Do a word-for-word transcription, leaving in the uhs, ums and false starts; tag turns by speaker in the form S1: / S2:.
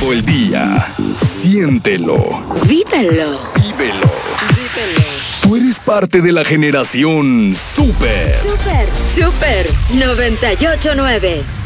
S1: todo el día. Siéntelo.
S2: Vívelo.
S1: Vívelo.
S2: Vívelo.
S1: Tú eres parte de la generación Super.
S2: Super. Super noventa y ocho nueve.